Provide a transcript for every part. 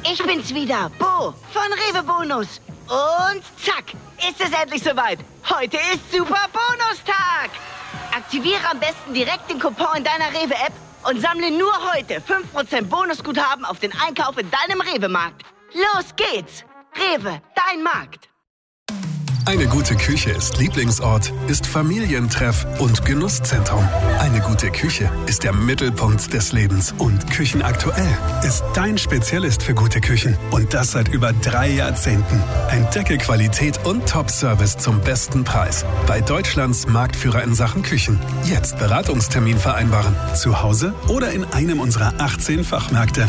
Ich bin's wieder, Bo von Rewe Bonus. Und zack, ist es endlich soweit. Heute ist Super Bonustag. Aktiviere am besten direkt den Coupon in deiner Rewe-App und sammle nur heute 5% Bonusguthaben auf den Einkauf in deinem Rewe-Markt. Los geht's. Rewe, dein Markt. Eine gute Küche ist Lieblingsort, ist Familientreff und Genusszentrum. Eine gute Küche ist der Mittelpunkt des Lebens. Und Küchenaktuell ist dein Spezialist für gute Küchen. Und das seit über 3 Jahrzehnten. Entdecke Qualität und Top-Service zum besten Preis. Bei Deutschlands Marktführer in Sachen Küchen. Jetzt Beratungstermin vereinbaren. Zu Hause oder in einem unserer 18 Fachmärkte.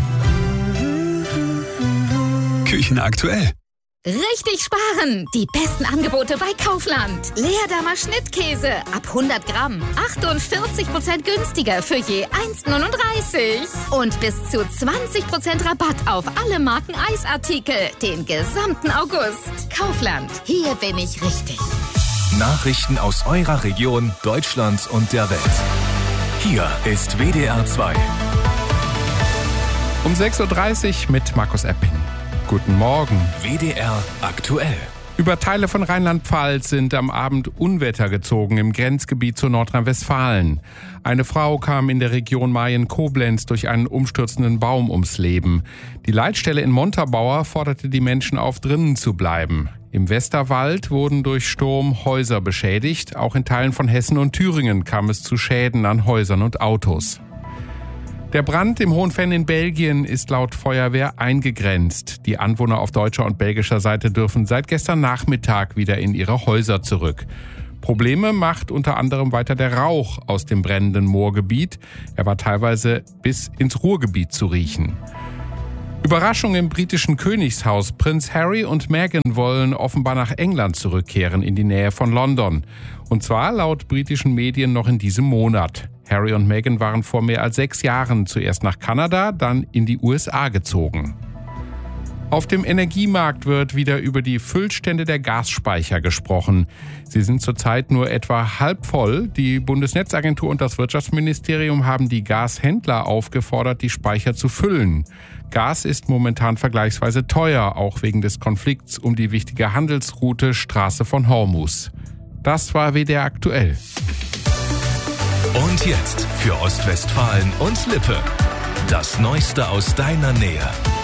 Küchenaktuell. Richtig sparen! Die besten Angebote bei Kaufland. Leerdammer Schnittkäse ab 100 Gramm. 48% günstiger für je 1,39. Und bis zu 20% Rabatt auf alle Marken Eisartikel. Den gesamten August. Kaufland. Hier bin ich richtig. Nachrichten aus eurer Region, Deutschlands und der Welt. Hier ist WDR 2. Um 6.30 Uhr mit Markus Epping. Guten Morgen. WDR aktuell. Über Teile von Rheinland-Pfalz sind am Abend Unwetter gezogen im Grenzgebiet zu Nordrhein-Westfalen. Eine Frau kam in der Region Mayen-Koblenz durch einen umstürzenden Baum ums Leben. Die Leitstelle in Montabaur forderte die Menschen auf, drinnen zu bleiben. Im Westerwald wurden durch Sturm Häuser beschädigt. Auch in Teilen von Hessen und Thüringen kam es zu Schäden an Häusern und Autos. Der Brand im Hohenfenn in Belgien ist laut Feuerwehr eingegrenzt. Die Anwohner auf deutscher und belgischer Seite dürfen seit gestern Nachmittag wieder in ihre Häuser zurück. Probleme macht unter anderem weiter der Rauch aus dem brennenden Moorgebiet. Er war teilweise bis ins Ruhrgebiet zu riechen. Überraschung im britischen Königshaus. Prinz Harry und Meghan wollen offenbar nach England zurückkehren, in die Nähe von London. Und zwar laut britischen Medien noch in diesem Monat. Harry und Meghan waren vor mehr als 6 Jahren zuerst nach Kanada, dann in die USA gezogen. Auf dem Energiemarkt wird wieder über die Füllstände der Gasspeicher gesprochen. Sie sind zurzeit nur etwa halb voll. Die Bundesnetzagentur und das Wirtschaftsministerium haben die Gashändler aufgefordert, die Speicher zu füllen. Gas ist momentan vergleichsweise teuer, auch wegen des Konflikts um die wichtige Handelsroute Straße von Hormuz. Das war WDR aktuell. Und jetzt für Ostwestfalen und Lippe. Das Neueste aus deiner Nähe.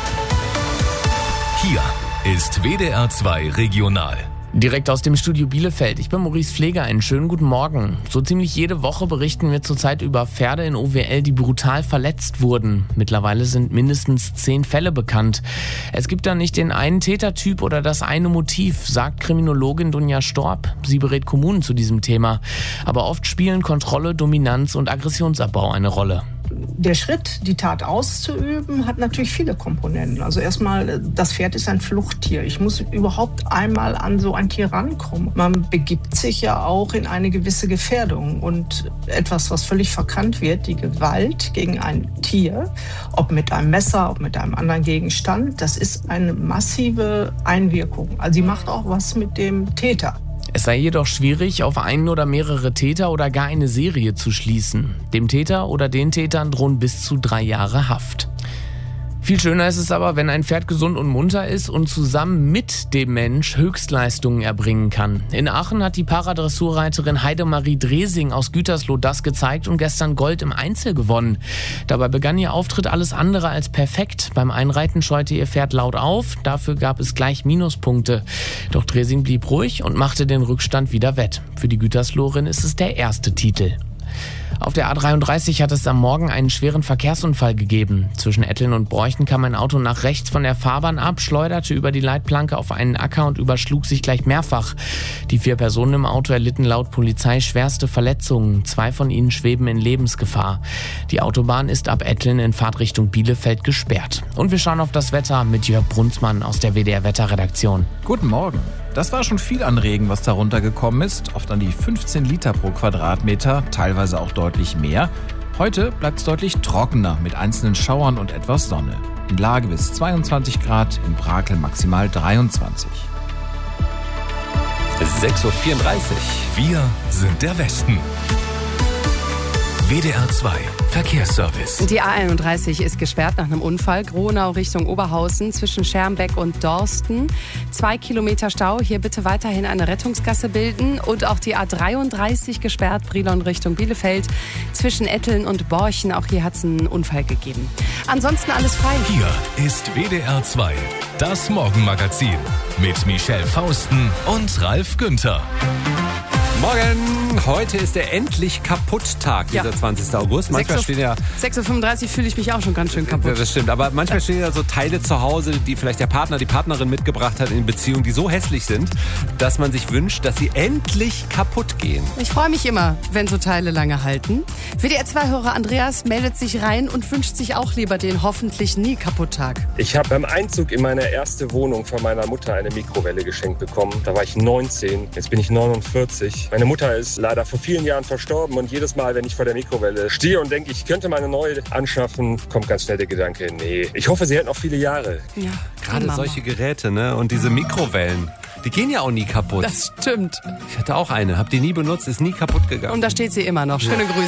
Hier ist WDR 2 Regional. Direkt aus dem Studio Bielefeld. Ich bin Maurice Pfleger. Einen schönen guten Morgen. So ziemlich jede Woche berichten wir zurzeit über Pferde in OWL, die brutal verletzt wurden. Mittlerweile sind mindestens 10 Fälle bekannt. Es gibt da nicht den einen Tätertyp oder das eine Motiv, sagt Kriminologin Dunja Storb. Sie berät Kommunen zu diesem Thema. Aber oft spielen Kontrolle, Dominanz und Aggressionsabbau eine Rolle. Der Schritt, die Tat auszuüben, hat natürlich viele Komponenten. Also erstmal, das Pferd ist ein Fluchttier. Ich muss überhaupt einmal an so ein Tier rankommen. Man begibt sich ja auch in eine gewisse Gefährdung. Und etwas, was völlig verkannt wird, die Gewalt gegen ein Tier, ob mit einem Messer, ob mit einem anderen Gegenstand, das ist eine massive Einwirkung. Also sie macht auch was mit dem Täter. Es sei jedoch schwierig, auf einen oder mehrere Täter oder gar eine Serie zu schließen. Dem Täter oder den Tätern drohen bis zu 3 Jahre Haft. Viel schöner ist es aber, wenn ein Pferd gesund und munter ist und zusammen mit dem Mensch Höchstleistungen erbringen kann. In Aachen hat die Paradressurreiterin Heidemarie Dresing aus Gütersloh das gezeigt und gestern Gold im Einzel gewonnen. Dabei begann ihr Auftritt alles andere als perfekt. Beim Einreiten scheute ihr Pferd laut auf, dafür gab es gleich Minuspunkte. Doch Dresing blieb ruhig und machte den Rückstand wieder wett. Für die Güterslohrin ist es der erste Titel. Auf der A33 hat es am Morgen einen schweren Verkehrsunfall gegeben. Zwischen Etteln und Borchen kam ein Auto nach rechts von der Fahrbahn ab, schleuderte über die Leitplanke auf einen Acker und überschlug sich gleich mehrfach. Die 4 Personen im Auto erlitten laut Polizei schwerste Verletzungen. 2 von ihnen schweben in Lebensgefahr. Die Autobahn ist ab Etteln in Fahrtrichtung Bielefeld gesperrt. Und wir schauen auf das Wetter mit Jörg Brunsmann aus der WDR-Wetterredaktion. Guten Morgen. Das war schon viel an Regen, was darunter gekommen ist. Oft an die 15 Liter pro Quadratmeter, teilweise auch deutlich mehr. Heute bleibt es deutlich trockener mit einzelnen Schauern und etwas Sonne. In Lage bis 22 Grad, in Brakel maximal 23. 6.34 Uhr. Wir sind der Westen. WDR 2 Verkehrsservice. Die A31 ist gesperrt nach einem Unfall. Gronau Richtung Oberhausen zwischen Schermbeck und Dorsten. 2 Kilometer Stau. Hier bitte weiterhin eine Rettungsgasse bilden. Und auch die A33 gesperrt. Brilon Richtung Bielefeld zwischen Etteln und Borchen. Auch hier hat es einen Unfall gegeben. Ansonsten alles frei. Hier ist WDR 2, das Morgenmagazin mit Michelle Fausten und Ralf Günther. Morgen, heute ist der endlich Kaputt-Tag, dieser 20. August. Manchmal stehen ja 6.35 Uhr fühle ich mich auch schon ganz schön kaputt. Das stimmt, aber manchmal stehen ja so Teile zu Hause, die vielleicht der Partner, die Partnerin mitgebracht hat in Beziehung, die so hässlich sind, dass man sich wünscht, dass sie endlich kaputt gehen. Ich freue mich immer, wenn so Teile lange halten. WDR-2-Hörer Andreas meldet sich rein und wünscht sich auch lieber den hoffentlich nie Kaputt-Tag. Ich habe beim Einzug in meine erste Wohnung von meiner Mutter eine Mikrowelle geschenkt bekommen. Da war ich 19, jetzt bin ich 49. Meine Mutter ist leider vor vielen Jahren verstorben und jedes Mal, wenn ich vor der Mikrowelle stehe und denke, ich könnte meine neue anschaffen, kommt ganz schnell der Gedanke, nee, ich hoffe, sie hält noch viele Jahre. Ja, gerade solche Geräte, ne? Und diese Mikrowellen, die gehen ja auch nie kaputt. Das stimmt. Ich hatte auch eine, habe die nie benutzt, ist nie kaputt gegangen. Und da steht sie immer noch. Schöne Grüße.